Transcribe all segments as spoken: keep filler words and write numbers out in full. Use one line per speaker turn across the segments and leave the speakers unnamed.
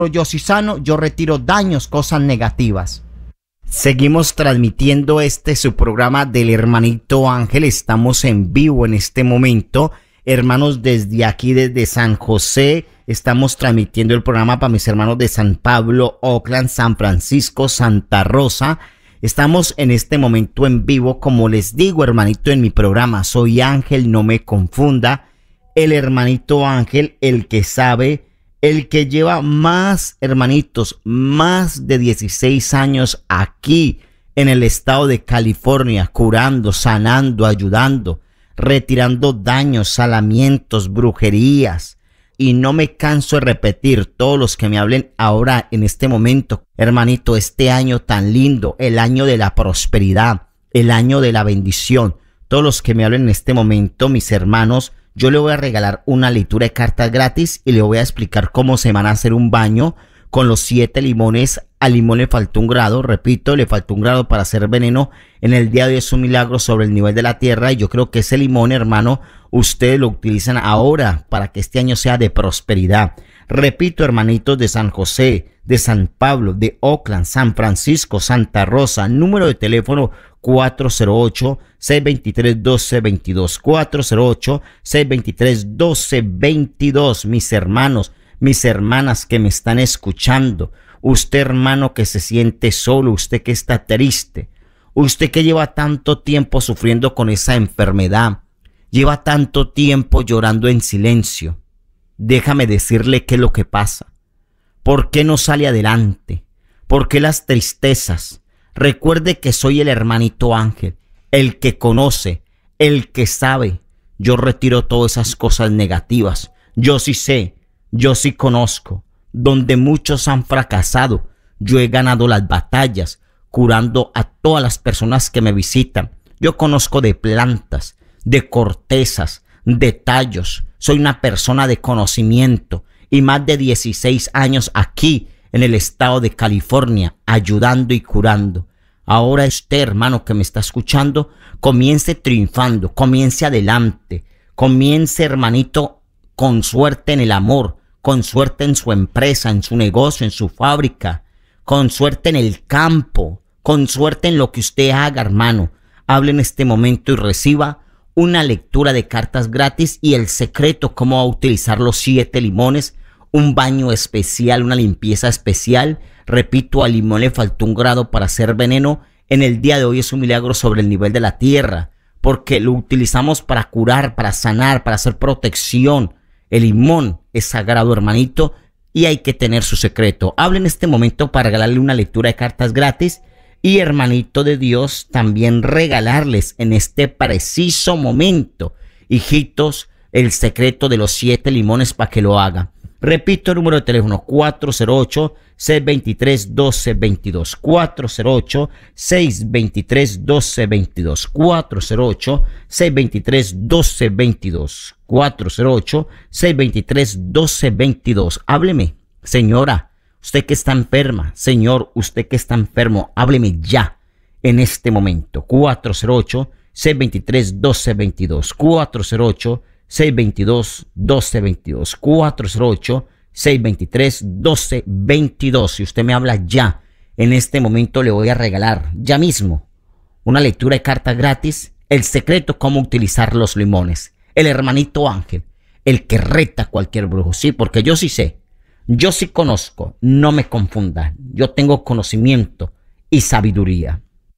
yo soy sano, yo retiro daños, cosas negativas. Seguimos transmitiendo este su programa del hermanito Ángel. Estamos en vivo en este momento, hermanos, desde aquí, desde San José. Estamos transmitiendo el programa para mis hermanos de San Pablo, Oakland, San Francisco, Santa Rosa. Estamos en este momento en vivo, como les digo, hermanito, en mi programa. Soy Ángel, no me confunda. El hermanito Ángel, el que sabe, el que lleva más, hermanitos, más de dieciséis años aquí en el estado de California, curando, sanando, ayudando, retirando daños, salamientos, brujerías. Y no me canso de repetir, todos los que me hablen ahora en este momento, hermanito, este año tan lindo, el año de la prosperidad, el año de la bendición. Todos los que me hablen en este momento, mis hermanos, yo le voy a regalar una lectura de cartas gratis y le voy a explicar cómo se van a hacer un baño con los siete limones. Al limón le faltó un grado, repito, le faltó un grado para hacer veneno. En el día de hoy es un milagro sobre el nivel de la tierra y yo creo que ese limón, hermano, ustedes lo utilizan ahora para que este año sea de prosperidad. Repito, hermanitos de San José, de San Pablo, de Oakland, San Francisco, Santa Rosa, número de teléfono cuatro cero ocho, seis dos tres, uno dos dos dos, cuatro cero ocho, seis dos tres, uno dos dos dos. Mis hermanos, mis hermanas que me están escuchando, usted, hermano, que se siente solo, usted que está triste, usted que lleva tanto tiempo sufriendo con esa enfermedad, lleva tanto tiempo llorando en silencio, déjame decirle qué es lo que pasa. ¿Por qué no sale adelante? ¿Por qué las tristezas? Recuerde que soy el hermanito Ángel, el que conoce, el que sabe. Yo retiro todas esas cosas negativas. Yo sí sé, yo sí conozco. Donde muchos han fracasado, yo he ganado las batallas, curando a todas las personas que me visitan. Yo conozco de plantas, de cortezas, de tallos. Soy una persona de conocimiento y más de dieciséis años aquí en el estado de California, ayudando y curando. Ahora usted, hermano, que me está escuchando, comience triunfando, comience adelante, comience, hermanito, con suerte en el amor, con suerte en su empresa, en su negocio, en su fábrica, con suerte en el campo, con suerte en lo que usted haga, hermano. Hable en este momento y reciba una lectura de cartas gratis y el secreto cómo utilizar los siete limones, un baño especial, una limpieza especial. Repito, al limón le faltó un grado para hacer veneno. En el día de hoy es un milagro sobre el nivel de la tierra, porque lo utilizamos para curar, para sanar, para hacer protección. El limón es sagrado, hermanito, y hay que tener su secreto. Hable en este momento para regalarle una lectura de cartas gratis y, hermanito de Dios, también regalarles en este preciso momento, hijitos, el secreto de los siete limones para que lo hagan. Repito el número de teléfono cuatro cero ocho, seis dos tres, uno dos dos dos, cuatro cero ocho, seis dos tres, uno dos dos dos, cuatro cero ocho, seis dos tres, uno dos dos dos, cuatro cero ocho, seis dos tres, uno dos dos dos. Hábleme, señora, usted que está enferma, señor, usted que está enfermo, hábleme ya en este momento. cuatro cero ocho, seis dos tres, uno dos dos dos, cuatro cero ocho, seis dos dos, uno dos dos dos, cuatro cero ocho, seis dos tres, uno dos dos dos. Si usted me habla ya, en este momento le voy a regalar ya mismo una lectura de cartas gratis, el secreto cómo utilizar los limones. El hermanito Ángel, el que reta a cualquier brujo. Sí, porque yo sí sé, yo sí conozco, no me confundan. Yo tengo conocimiento y sabiduría.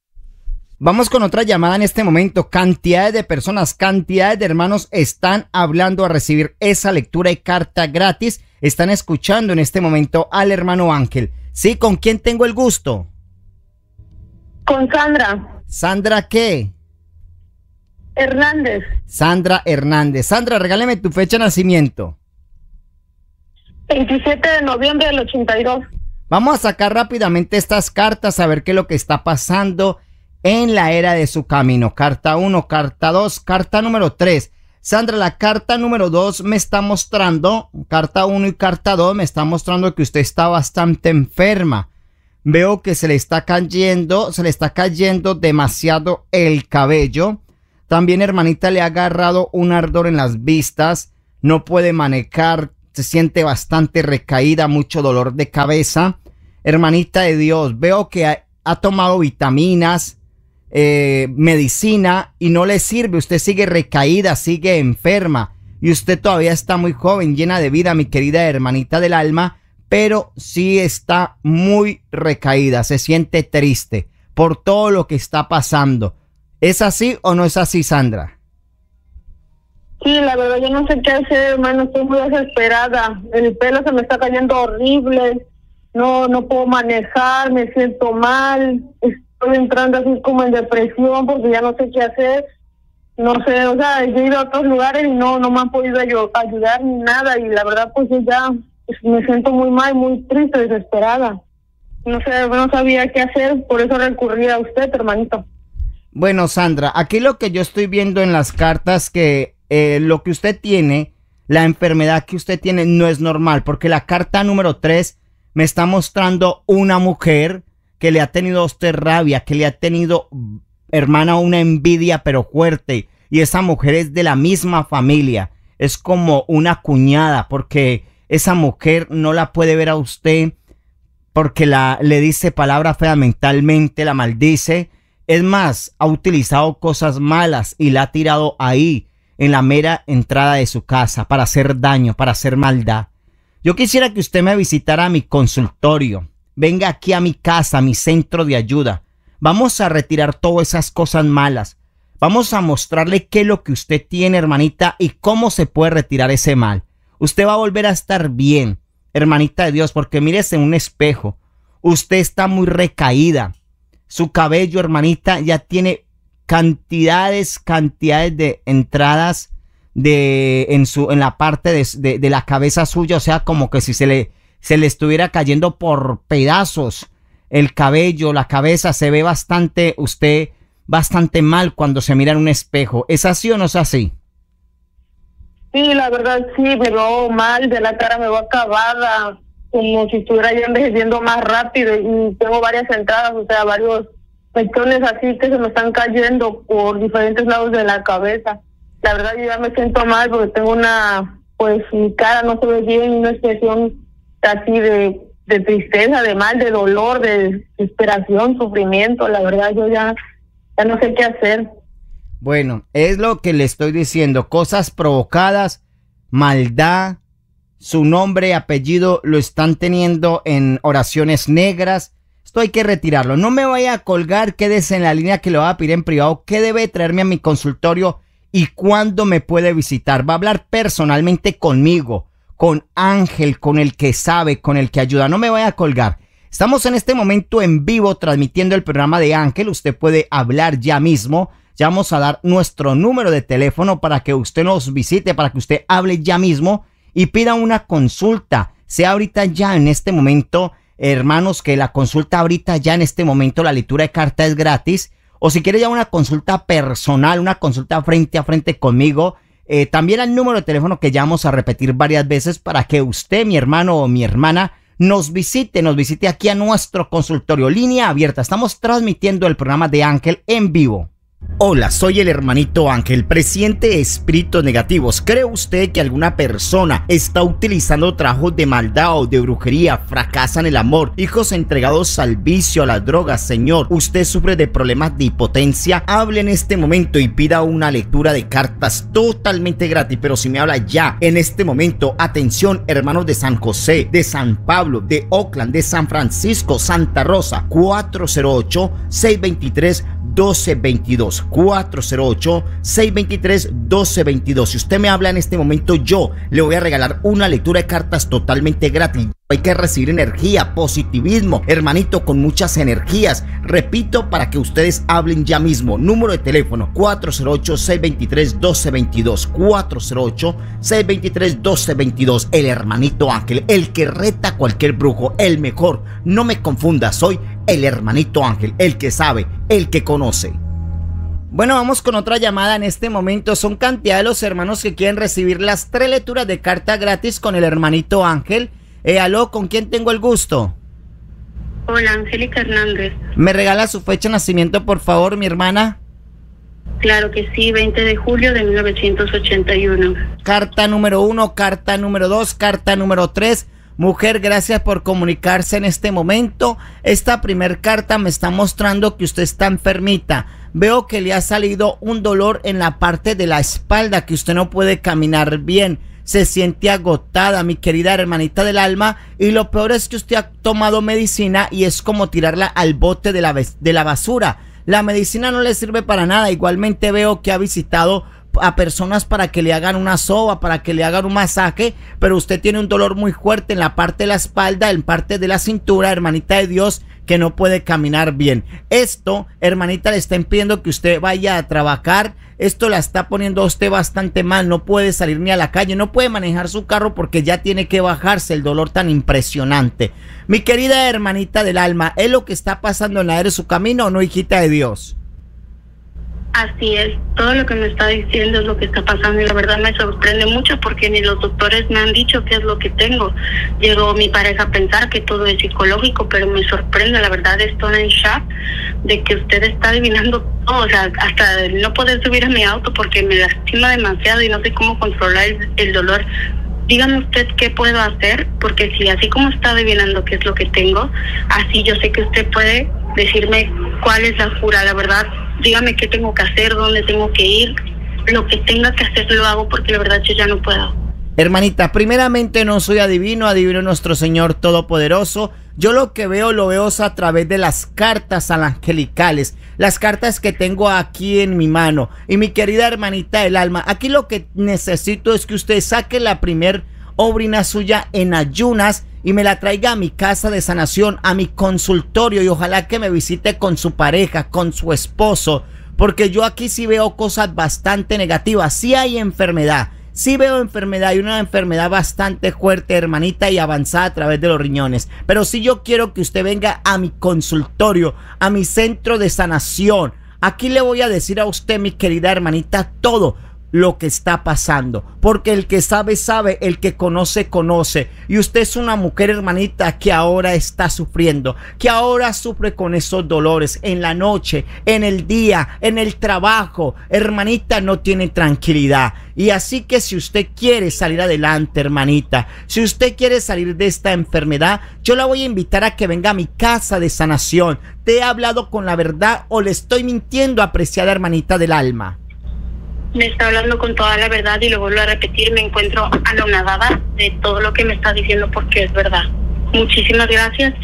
Vamos con otra llamada en este momento. Cantidades de personas, cantidades de hermanos están hablando a recibir esa lectura de carta gratis. Están escuchando en este momento al hermano Ángel. ¿Sí? ¿Con quién tengo el gusto?
Con Sandra.
¿Sandra qué?
Hernández.
Sandra Hernández. Sandra, regáleme tu fecha de nacimiento.
veintisiete de noviembre del ochenta y dos.
Vamos a sacar rápidamente estas cartas a ver qué es lo que está pasando en la era de su camino. Carta uno, carta dos, carta número tres. Sandra, la carta número dos me está mostrando, carta uno y carta dos me está mostrando que usted está bastante enferma. Veo que se le está cayendo, se le está cayendo demasiado el cabello. También, hermanita, le ha agarrado un ardor en las vistas. No puede manejar, se siente bastante recaída, mucho dolor de cabeza. Hermanita de Dios, veo que ha, ha tomado vitaminas, eh, medicina y no le sirve. Usted sigue recaída, sigue enferma y usted todavía está muy joven, llena de vida, mi querida hermanita del alma, pero sí está muy recaída, se siente triste por todo lo que está pasando. ¿Es así o no es así, Sandra?
Sí, la verdad yo no sé qué hacer, hermano, estoy muy desesperada. El pelo se me está cayendo horrible, no no puedo manejar, me siento mal, estoy entrando así como en depresión porque ya no sé qué hacer. No sé, o sea, yo he ido a otros lugares y no no me han podido ayudar ni nada y la verdad pues yo ya me siento muy mal, muy triste, desesperada. No sé, no sabía qué hacer, por eso recurrí a usted, hermanito.
Bueno, Sandra, aquí lo que yo estoy viendo en las cartas que eh, lo que usted tiene, la enfermedad que usted tiene no es normal, porque la carta número tres me está mostrando una mujer que le ha tenido a usted rabia, que le ha tenido, hermana, una envidia pero fuerte, y esa mujer es de la misma familia, es como una cuñada, porque esa mujer no la puede ver a usted porque la, le dice palabra fea mentalmente, la maldice. Es más, ha utilizado cosas malas y la ha tirado ahí, en la mera entrada de su casa, para hacer daño, para hacer maldad. Yo quisiera que usted me visitara a mi consultorio. Venga aquí a mi casa, a mi centro de ayuda. Vamos a retirar todas esas cosas malas. Vamos a mostrarle qué es lo que usted tiene, hermanita, y cómo se puede retirar ese mal. Usted va a volver a estar bien, hermanita de Dios, porque mírese en un espejo. Usted está muy recaída. Su cabello, hermanita, ya tiene cantidades, cantidades de entradas de, en, su, en la parte de, de, de la cabeza suya. O sea, como que si se le, se le estuviera cayendo por pedazos el cabello, la cabeza. Se ve bastante, usted, bastante mal cuando se mira en un espejo. ¿Es así o no es así?
Sí, la verdad sí, me veo mal, de la cara me veo acabada, como si estuviera yo envejeciendo más rápido y tengo varias entradas, o sea, varios mechones así que se me están cayendo por diferentes lados de la cabeza. La verdad yo ya me siento mal porque tengo una, pues mi cara no se ve bien, una expresión así de, de tristeza, de mal, de dolor, de desesperación, sufrimiento. La verdad yo ya, ya no sé qué hacer.
Bueno, es lo que le estoy diciendo, cosas provocadas, maldad, su nombre y apellido lo están teniendo en oraciones negras. Esto hay que retirarlo. No me vaya a colgar, quédese en la línea que le voy a pedir en privado qué debe traerme a mi consultorio y cuándo me puede visitar. Va a hablar personalmente conmigo, con Ángel, con el que sabe, con el que ayuda. No me vaya a colgar. Estamos en este momento en vivo transmitiendo el programa de Ángel. Usted puede hablar ya mismo. Ya vamos a dar nuestro número de teléfono para que usted nos visite, para que usted hable ya mismo y pida una consulta. Sea ahorita ya en este momento, hermanos, que la consulta ahorita ya en este momento, la lectura de carta es gratis. O si quiere ya una consulta personal, una consulta frente a frente conmigo, eh, también al número de teléfono que ya vamos a repetir varias veces para que usted, mi hermano o mi hermana, nos visite, nos visite aquí a nuestro consultorio. Línea abierta. Estamos transmitiendo el programa de Ángel en vivo. Hola, soy el hermanito Ángel, presidente de Espíritus Negativos. ¿Cree usted que alguna persona está utilizando trabajos de maldad o de brujería, fracasan el amor, hijos entregados al vicio, a las drogas? Señor, ¿usted sufre de problemas de impotencia? Hable en este momento y pida una lectura de cartas totalmente gratis. Pero si me habla ya, en este momento, atención, hermanos de San José, de San Pablo, de Oakland, de San Francisco, Santa Rosa, cuatro cero ocho, seis dos tres, uno dos dos dos. cuatro cero ocho, seis dos tres, uno dos dos dos. Si usted me habla en este momento, yo le voy a regalar una lectura de cartas totalmente gratis. Hay que recibir energía, positivismo, hermanito, con muchas energías. Repito, para que ustedes hablen ya mismo. Número de teléfono cuatro cero ocho, seis dos tres, uno dos dos dos. cuatro cero ocho, seis dos tres, uno dos dos dos. El hermanito Ángel, el que reta a cualquier brujo, el mejor. No me confunda, soy el hermanito Ángel, el que sabe, el que conoce. Bueno, vamos con otra llamada en este momento. Son cantidad de los hermanos que quieren recibir las tres lecturas de carta gratis con el hermanito Ángel. Eh, aló, ¿con quién tengo el gusto?
Hola, Angélica Hernández.
¿Me regala su fecha de nacimiento, por favor, mi hermana?
Claro que sí, veinte de julio de mil novecientos ochenta y uno.
Carta número uno, carta número dos, carta número tres. Mujer, gracias por comunicarse en este momento. Esta primer carta me está mostrando que usted está enfermita. Veo que le ha salido un dolor en la parte de la espalda, que usted no puede caminar bien. Se siente agotada, mi querida hermanita del alma, y lo peor es que usted ha tomado medicina y es como tirarla al bote de la, de la basura. La medicina no le sirve para nada. Igualmente veo que ha visitado a personas para que le hagan una soba, para que le hagan un masaje, pero usted tiene un dolor muy fuerte en la parte de la espalda, en parte de la cintura, hermanita de Dios, que no puede caminar bien. Esto, hermanita, le está impidiendo que usted vaya a trabajar. Esto la está poniendo a usted bastante mal. No puede salir ni a la calle, no puede manejar su carro porque ya tiene que bajarse el dolor tan impresionante. Mi querida hermanita del alma, ¿es lo que está pasando en la de su camino o no, hijita de Dios?
Así es, todo lo que me está diciendo es lo que está pasando y la verdad me sorprende mucho porque ni los doctores me han dicho qué es lo que tengo. Llegó mi pareja a pensar que todo es psicológico, pero me sorprende, la verdad estoy en shock de que usted está adivinando todo, o sea, hasta no poder subir a mi auto porque me lastima demasiado y no sé cómo controlar el, el dolor. Dígame usted qué puedo hacer, porque si así como está adivinando qué es lo que tengo, así yo sé que usted puede decirme cuál es la cura, la verdad. Dígame qué tengo que hacer, dónde tengo que ir, lo que tenga que hacer lo hago porque la verdad yo ya no puedo.
Hermanita, primeramente no soy adivino, adivino nuestro Señor Todopoderoso. Yo lo que veo, lo veo a través de las cartas angelicales, las cartas que tengo aquí en mi mano. Y mi querida hermanita del alma, aquí lo que necesito es que usted saque la primer obrina suya en ayunas y me la traiga a mi casa de sanación, a mi consultorio, y ojalá que me visite con su pareja, con su esposo, porque yo aquí sí veo cosas bastante negativas. Sí hay enfermedad, sí veo enfermedad y una enfermedad bastante fuerte, hermanita, y avanzada a través de los riñones, pero sí yo quiero que usted venga a mi consultorio, a mi centro de sanación. Aquí le voy a decir a usted, mi querida hermanita, todo lo que está pasando, porque el que sabe, sabe, el que conoce, conoce, y usted es una mujer, hermanita, que ahora está sufriendo, que ahora sufre con esos dolores en la noche, en el día, en el trabajo, hermanita, no tiene tranquilidad. Y así que si usted quiere salir adelante, hermanita, si usted quiere salir de esta enfermedad, yo la voy a invitar a que venga a mi casa de sanación. ¿Te he hablado con la verdad o le estoy mintiendo, apreciada hermanita del alma?
Me está hablando con toda la verdad y lo vuelvo a repetir, me encuentro anonadada de todo lo que me está diciendo porque es verdad. Muchísimas gracias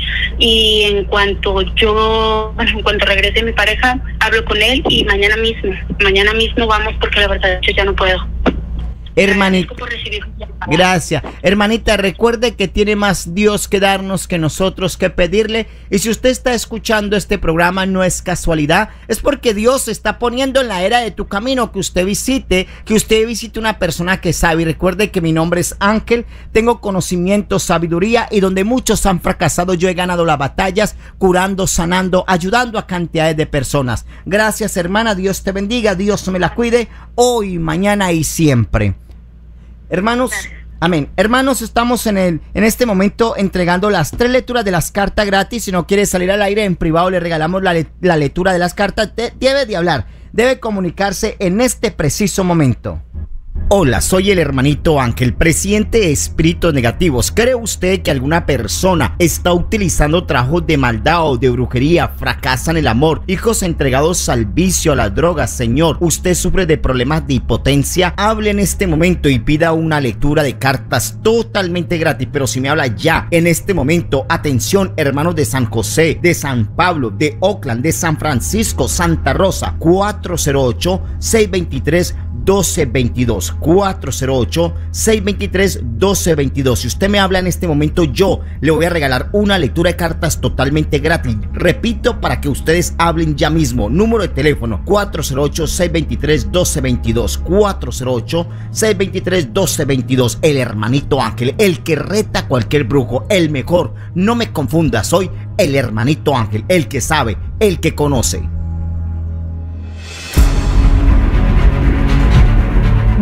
y en cuanto yo, bueno, en cuanto regrese mi pareja, hablo con él y mañana mismo, mañana mismo vamos porque la verdad yo ya no puedo.
Hermanita, gracias. Hermanita, recuerde que tiene más Dios que darnos que nosotros que pedirle. Y si usted está escuchando este programa, no es casualidad, es porque Dios está poniendo en la era de tu camino que usted visite, que usted visite una persona que sabe. Y recuerde que mi nombre es Ángel, tengo conocimiento, sabiduría, y donde muchos han fracasado, yo he ganado las batallas, curando, sanando, ayudando a cantidades de personas. Gracias, hermana, Dios te bendiga, Dios me la cuide, hoy, mañana y siempre. Hermanos, amén. Hermanos, estamos en el en este momento entregando las tres lecturas de las cartas gratis. Si no quiere salir al aire, en privado le regalamos la, la lectura de las cartas. De, debe de hablar, debe comunicarse en este preciso momento. Hola, soy el hermanito Ángel, presidente de Espíritus Negativos. ¿Cree usted que alguna persona está utilizando trabajos de maldad o de brujería, fracasan el amor, hijos entregados al vicio, a las drogas? Señor, usted sufre de problemas de impotencia, hable en este momento y pida una lectura de cartas totalmente gratis. Pero si me habla ya, en este momento, atención, hermanos de San José, de San Pablo, de Oakland, de San Francisco, Santa Rosa, cuatro cero ocho, seis dos tres, doce veintidós, cuatro cero ocho, seis dos tres, doce veintidós. Si usted me habla en este momento, yo le voy a regalar una lectura de cartas totalmente gratis. Repito, para que ustedes hablen ya mismo. Número de teléfono cuatro cero ocho, seis dos tres, doce veintidós, cuatro cero ocho, seis dos tres, doce veintidós. El hermanito Ángel, el que reta a cualquier brujo, el mejor. No me confunda, soy el hermanito Ángel, el que sabe, el que conoce.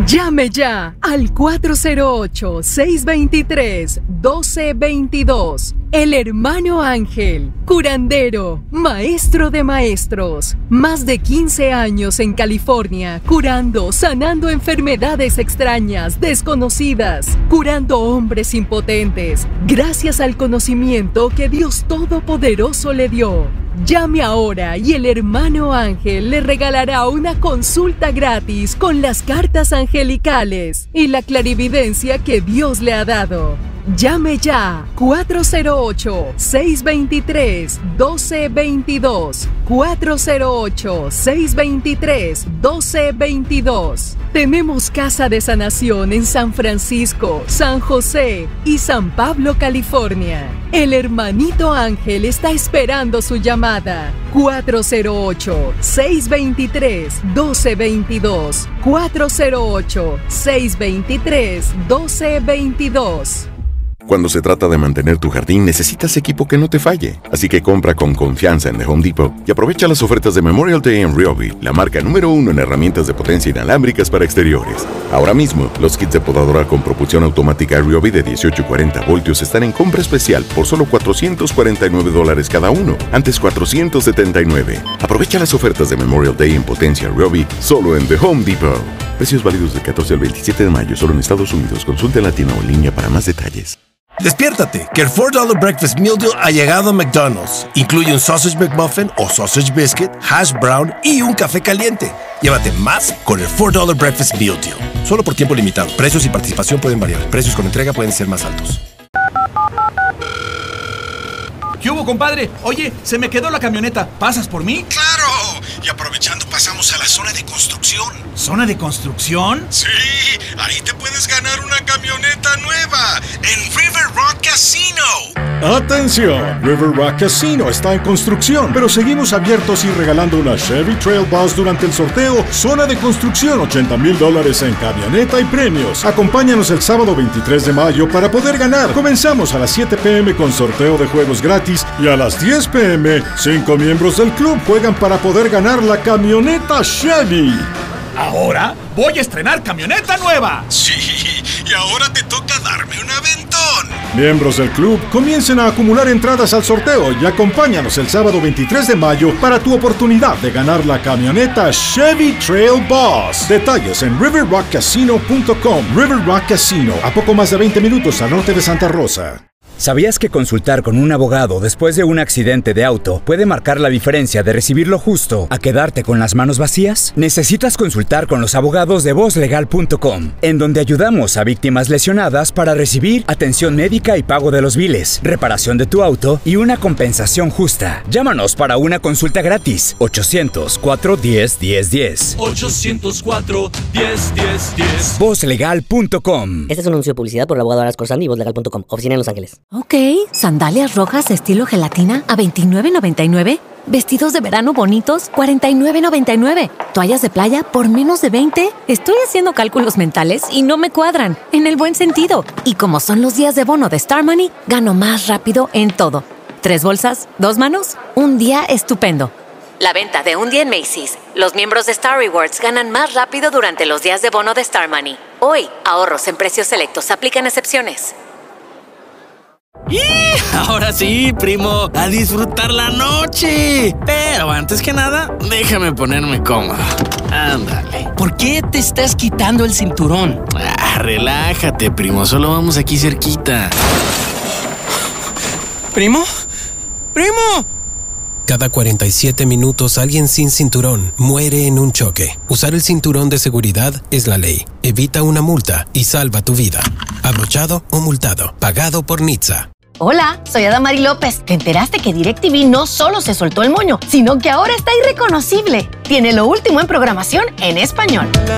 Llame ya al cuatro cero ocho, seis dos tres, uno dos dos dos. El Hermano Ángel, curandero, maestro de maestros. Más de quince años en California, curando, sanando enfermedades extrañas, desconocidas, curando hombres impotentes, gracias al conocimiento que Dios Todopoderoso le dio. Llame ahora y el Hermano Ángel le regalará una consulta gratis con las cartas angelicales y la clarividencia que Dios le ha dado. Llame ya cuatro cero ocho, seis dos tres, uno dos dos dos, cuatro cero ocho, seis dos tres, uno dos dos dos. Tenemos Casa de Sanación en San Francisco, San José y San Pablo, California. El Hermanito Ángel está esperando su llamada. cuatro cero ocho, seis dos tres, uno dos dos dos, cuatro cero ocho, seis dos tres, uno dos dos dos.
Cuando se trata de mantener tu jardín, necesitas equipo que no te falle. Así que compra con confianza en The Home Depot y aprovecha las ofertas de Memorial Day en Ryobi, la marca número uno en herramientas de potencia inalámbricas para exteriores. Ahora mismo, los kits de podadora con propulsión automática Ryobi de dieciocho y cuarenta voltios están en compra especial por solo cuatrocientos cuarenta y nueve dólares cada uno, antes cuatrocientos setenta y nueve. Aprovecha las ofertas de Memorial Day en potencia Ryobi solo en The Home Depot. Precios válidos del catorce al veintisiete de mayo solo en Estados Unidos. Consulta en la tienda o en línea para más detalles.
Despiértate, que el cuatro dólares Breakfast Meal Deal ha llegado a McDonald's. Incluye un Sausage McMuffin o Sausage Biscuit, Hash Brown y un café caliente. Llévate más con el cuatro dólares Breakfast Meal Deal. Solo por tiempo limitado. Precios y participación pueden variar. Precios con entrega pueden ser más altos.
¿Qué hubo, compadre? Oye, se me quedó la camioneta. ¿Pasas por mí?
¡Claro! Y aprovechando pasamos a la zona de construcción.
¿Zona de construcción?
Sí, ahí te puedes ganar una camioneta nueva en River Rock Casino.
¡Atención! River Rock Casino está en construcción, pero seguimos abiertos y regalando una Chevy Trail Bus durante el sorteo Zona de Construcción, ochenta mil dólares en camioneta y premios. Acompáñanos el sábado veintitrés de mayo para poder ganar. Comenzamos a las siete p m con sorteo de juegos gratis y a las diez p m cinco miembros del club juegan para poder ganar la camioneta Chevy.
Ahora voy a estrenar camioneta nueva.
Sí, y ahora te toca darme un aventón.
Miembros del club, comiencen a acumular entradas al sorteo y acompáñanos el sábado veintitrés de mayo para tu oportunidad de ganar la camioneta Chevy Trail Boss. Detalles en river rock casino punto com. River Rock Casino, a poco más de veinte minutos al norte de Santa Rosa.
¿Sabías que consultar con un abogado después de un accidente de auto puede marcar la diferencia de recibir lo justo a quedarte con las manos vacías? Necesitas consultar con los abogados de voz legal punto com, en donde ayudamos a víctimas lesionadas para recibir atención médica y pago de los biles, reparación de tu auto y una compensación justa. Llámanos para una consulta gratis. ochocientos cuatro, diez, diez, diez.
ochocientos cuatro, diez, diez, diez.
voz legal punto com.
Este es un anuncio de publicidad por el abogado Aras Corsandi y voz legal punto com. Oficina en Los Ángeles.
Ok, sandalias rojas estilo gelatina a veintinueve noventa y nueve. Vestidos de verano bonitos, cuarenta y nueve noventa y nueve. Toallas de playa por menos de veinte. Estoy haciendo cálculos mentales y no me cuadran, en el buen sentido. Y como son los días de bono de Star Money, gano más rápido en todo. Tres bolsas, dos manos, un día estupendo. La venta de un día en Macy's. Los miembros de Star Rewards ganan más rápido durante los días de bono de Star Money. Hoy, ahorros en precios selectos. Aplican excepciones.
¡Y! Ahora sí, primo, a disfrutar la noche. Pero antes que nada, déjame ponerme cómodo. Ándale.
¿Por qué te estás quitando el cinturón?
Ah, relájate, primo, solo vamos aquí cerquita.
¿Primo? ¡Primo!
Cada cuarenta y siete minutos alguien sin cinturón muere en un choque. Usar el cinturón de seguridad es la ley. Evita una multa y salva tu vida. Abrochado o multado. Pagado por N H T S A.
Hola, soy Adamari López. ¿Te enteraste que DirecTV no solo se soltó el moño, sino que ahora está irreconocible? Tiene lo último en programación en español.